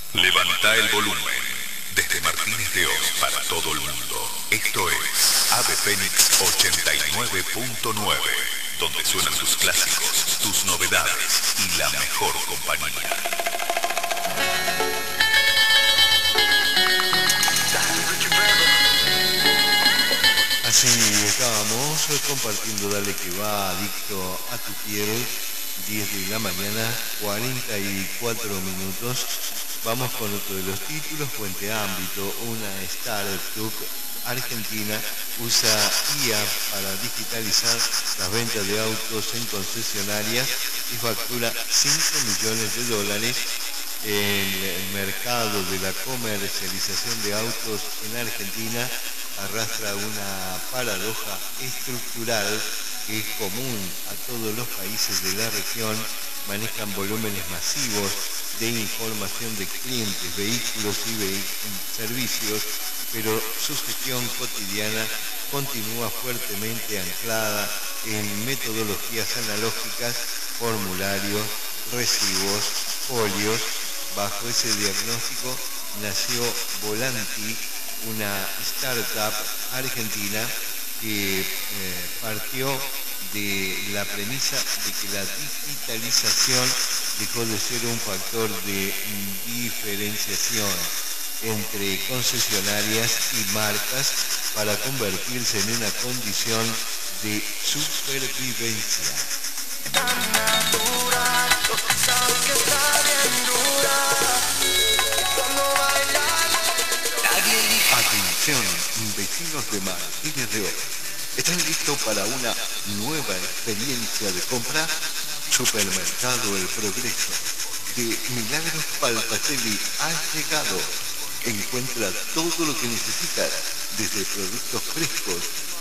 Levanta el volumen. Desde Martínez de Oz para todo el mundo. Esto es Ave Fénix 89.9, donde suenan tus clásicos, tus novedades y la mejor compañía. Así estábamos compartiendo Dale que va, adicto a tu piel, 10 de la mañana, 44 minutos. Vamos con otro de los títulos. Puente Ámbito, una startup argentina, usa IA para digitalizar las ventas de autos en concesionarias y factura 5 millones de dólares. El mercado de la comercialización de autos en Argentina arrastra una paradoja estructural que es común a todos los países de la región. Manejan volúmenes masivos de información de clientes, vehículos y servicios, pero su gestión cotidiana continúa fuertemente anclada en metodologías analógicas, formularios, recibos, folios. Bajo ese diagnóstico nació Volanti, una startup argentina que partió de la premisa de que la digitalización dejó de ser un factor de diferenciación entre concesionarias y marcas para convertirse en una condición de supervivencia. Atención, vecinos de Martínez de Oz. ¿Están listos para una nueva experiencia de compra? Supermercado El Progreso de Milagros Palpacelli ha llegado. Encuentra todo lo que necesitas, desde productos frescos,